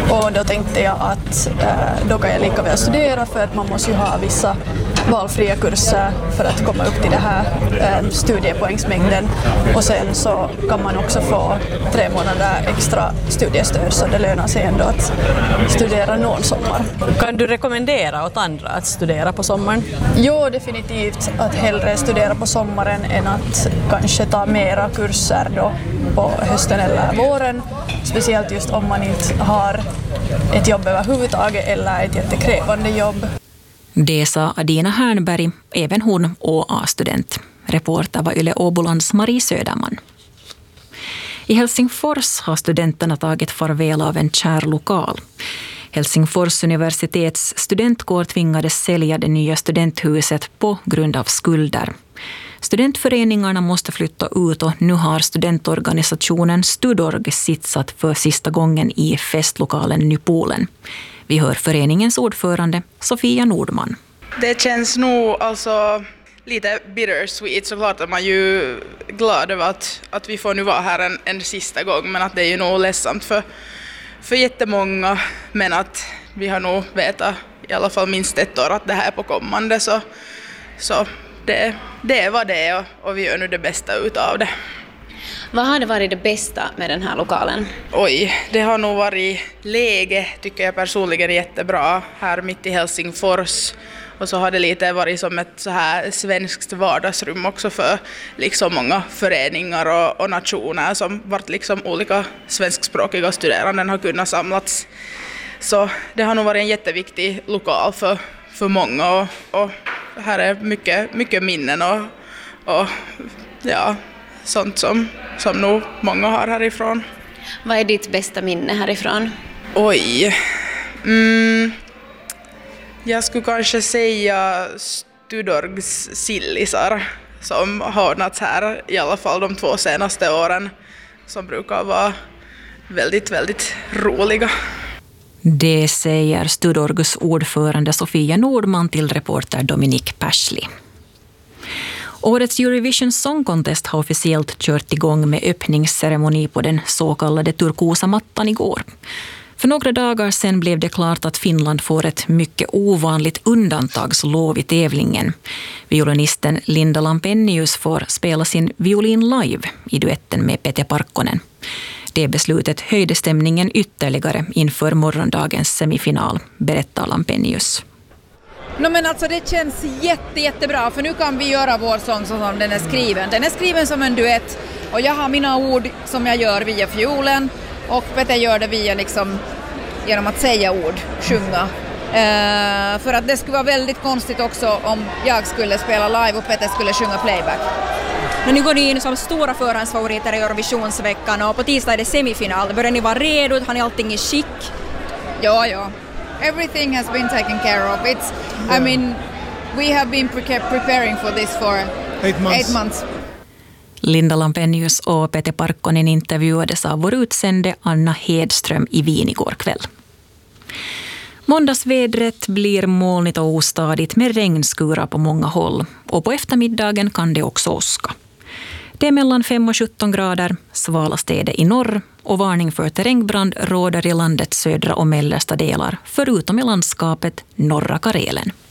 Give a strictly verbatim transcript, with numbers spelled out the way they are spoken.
Och då tänkte jag att eh, då kan jag lika väl studera, för att man måste ju ha vissa valfria kurser för att komma upp till det här eh, studiepoängsmängden. Och sen så kan man också få tre månader extra studiestöd, så det lönar sig ändå att studera någon sommar. Kan du rekommendera åt andra att studera på sommaren? Jo, definitivt att hellre studera på sommaren än att kanske ta mera kurser då på hösten eller våren. Speciellt just om man inte har ett jobb överhuvudtaget eller ett jättekrävande jobb. Det sa Adina Hernberg, även hon Å A-student. Reporter var Yle Åbolands Marie Söderman. I Helsingfors har studenterna tagit farväl av en kär lokal. Helsingfors universitets studentkår tvingades sälja det nya studenthuset på grund av skulder. Studentföreningarna måste flytta ut och nu har studentorganisationen Studorg sitsat för sista gången i festlokalen Nypolen. Vi hör föreningens ordförande Sofia Nordman. Det känns nog alltså lite bittersweet, såklart att man är ju glad över att, att vi får nu vara här en, en sista gång, men att det är ju nog ledsamt för, för jättemånga, men att vi har nog vetat i alla fall minst ett år att det här är på kommande, så, så det, det är vad det är och, och vi gör nu det bästa utav det. Vad har det varit det bästa med den här lokalen? Oj, det har nog varit läge, tycker jag personligen är jättebra, här mitt i Helsingfors. Och så har det lite varit som ett så här svenskt vardagsrum också för liksom många föreningar och, och nationer som varit liksom olika svenskspråkiga studerande har kunnat samlats. Så det har nog varit en jätteviktig lokal för, för många och, och här är mycket, mycket minnen och, och ja, sånt som, som nog många har härifrån. Vad är ditt bästa minne härifrån? Oj, mm, jag skulle kanske säga Studorgs sillisar som har ordnats här i alla fall de två senaste åren, som brukar vara väldigt, väldigt roliga. Det säger Studorgs ordförande Sofia Nordman till reporter Dominik Persley. Årets Eurovision Song Contest har officiellt kört igång med öppningsceremoni på den så kallade turkosa mattan igår. För några dagar sedan blev det klart att Finland får ett mycket ovanligt undantagslov i tävlingen. Violinisten Linda Lampenius får spela sin violin live i duetten med Pete Parkkonen. Det beslutet höjde stämningen ytterligare inför morgondagens semifinal, berättar Lampenius. No, men alltså det känns jätte, jättebra, för nu kan vi göra vår sång som den är skriven. Den är skriven som en duett och jag har mina ord som jag gör via fiolen och Peter gör det via liksom, genom att säga ord, sjunga. Uh, för att det skulle vara väldigt konstigt också om jag skulle spela live och Peter skulle sjunga playback. Men nu går ni in som stora förhandsfavoriter i Eurovisionsveckan och på tisdag är det semifinal. Börjar ni vara redo? Har ni allting i skick? Ja, ja. Everything has been taken care of. It's, yeah. I mean, we have been pre- preparing for this for eight months. Eight months. Linda Lampenius och Pete Parkkonen intervjuades av vår utsände Anna Hedström i Wien igår kväll. Måndagsvädret blir molnigt och ostadigt med regnskurar på många håll. Och på eftermiddagen kan det också åska. Det är mellan fem och sjutton grader, svalast är det i norr och varning för terrängbrand råder i landets södra och mellersta delar, förutom i landskapet norra Karelen.